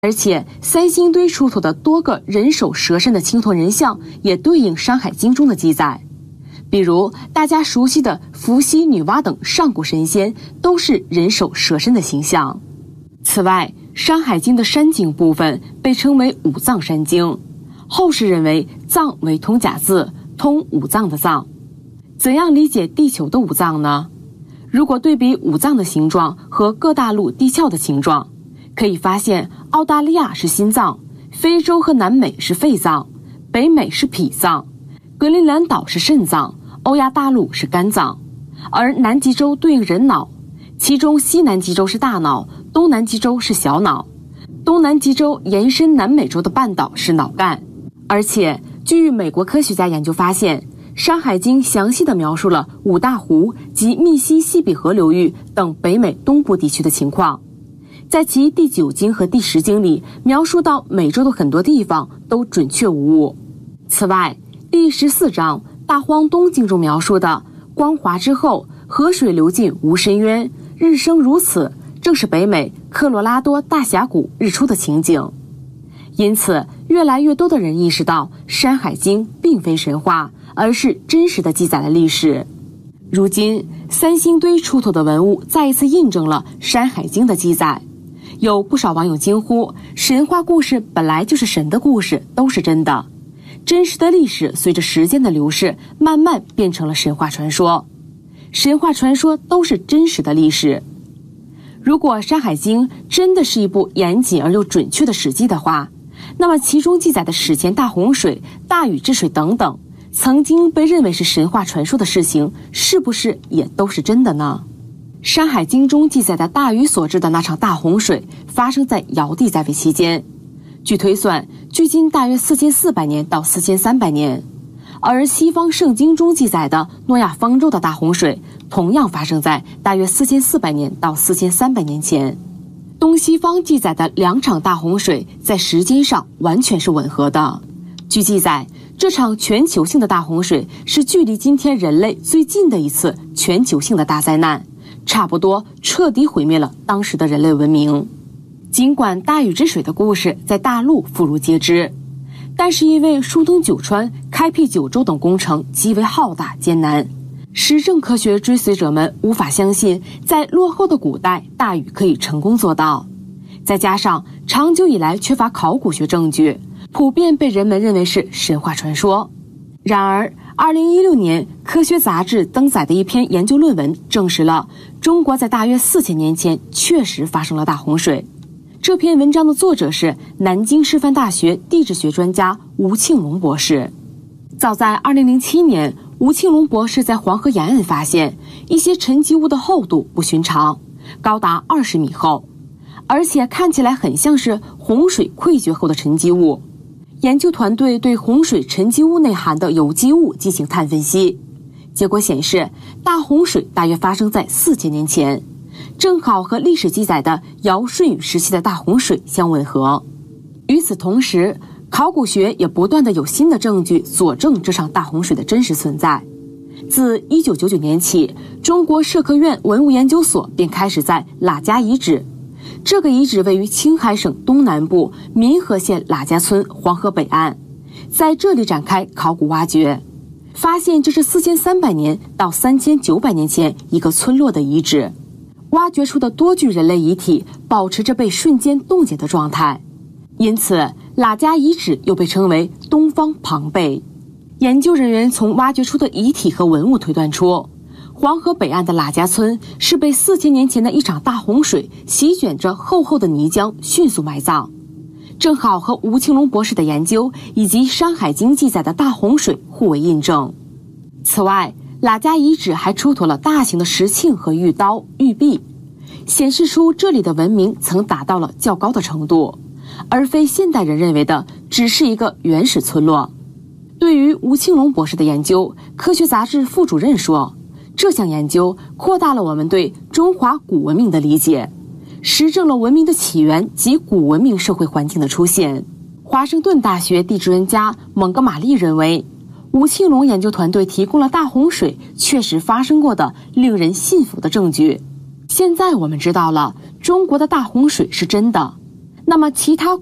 而且三星堆出土的多个人首蛇身的青铜人像也对应《山海经》中的记载，比如大家熟悉的伏羲、女娲等上古神仙都是人首蛇身的形象。此外，《山海经》的山经部分被称为五脏山经，后世认为藏为通假字，通五脏的脏。怎样理解地球的五脏呢？如果对比五脏的形状和各大陆地壳的形状，可以发现澳大利亚是心脏，非洲和南美是肺脏，北美是脾脏，格陵兰岛是肾脏，欧亚大陆是肝脏，而南极洲对应人脑，其中西南极洲是大脑，东南极洲是小脑，东南极洲延伸南美洲的半岛是脑干。而且据美国科学家研究发现，《山海经》详细地描述了五大湖及密西西比河流域等北美东部地区的情况。在其第9经和第10经里，描述到美洲的很多地方都准确无误。此外，第14章大荒东经中描述的光华之后，河水流进无深渊，日升如此，正是北美科罗拉多大峡谷日出的情景。因此，越来越多的人意识到《山海经》并非神话，而是真实的记载了历史。如今，三星堆出土的文物再一次印证了《山海经》的记载。有不少网友惊呼，神话故事本来就是神的故事，都是真的。真实的历史随着时间的流逝，慢慢变成了神话传说。神话传说都是真实的历史。如果《山海经》真的是一部严谨而又准确的史记的话，那么其中记载的史前大洪水、大禹治水等等，曾经被认为是神话传说的事情，是不是也都是真的呢？《山海经》中记载的大禹所致的那场大洪水发生在尧帝在位期间，据推算，距今大约4400年到4300年。而西方圣经中记载的诺亚方舟的大洪水，同样发生在大约4400年到4300年前。东西方记载的2场大洪水在时间上完全是吻合的。据记载，这场全球性的大洪水是距离今天人类最近的一次全球性的大灾难，差不多彻底毁灭了当时的人类文明。尽管大禹治水的故事在大陆妇孺皆知，但是因为疏通九川、开辟九州等工程极为浩大艰难，实证科学追随者们无法相信在落后的古代大禹可以成功做到。再加上长久以来缺乏考古学证据，普遍被人们认为是神话传说。然而2016年科学杂志登载的一篇研究论文证实了中国在大约4000年前确实发生了大洪水。这篇文章的作者是南京师范大学地质学专家吴庆隆博士。早在2007年，吴庆隆博士在黄河沿岸发现一些沉积物的厚度不寻常，高达20米厚，而且看起来很像是洪水溃决后的沉积物。研究团队对洪水沉积物内含的有机物进行碳分析，结果显示大洪水大约发生在4000年前，正好和历史记载的尧舜禹时期的大洪水相吻合。与此同时，考古学也不断的有新的证据佐证这场大洪水的真实存在。自1999年起，中国社科院文物研究所便开始在喇家遗址，这个遗址位于青海省东南部民和县喇家村黄河北岸，在这里展开考古挖掘，发现这是4300年到3900年前一个村落的遗址。挖掘出的多具人类遗体保持着被瞬间冻结的状态，因此喇家遗址又被称为东方庞贝。研究人员从挖掘出的遗体和文物推断出，黄河北岸的喇家村是被4000年前的一场大洪水席卷着厚厚的泥浆迅速埋葬，正好和吴庆隆博士的研究以及《山海经》记载的大洪水互为印证。此外，喇家遗址还出土了大型的石磬和玉刀、玉璧，显示出这里的文明曾达到了较高的程度，而非现代人认为的只是一个原始村落。对于吴庆隆博士的研究，科学杂志副主任说，这项研究扩大了我们对中华古文明的理解，实证了文明的起源及古文明社会环境的出现。华盛顿大学地质专家蒙哥马利认为，吴庆隆研究团队提供了大洪水确实发生过的令人信服的证据。现在我们知道了中国的大洪水是真的， 那么其他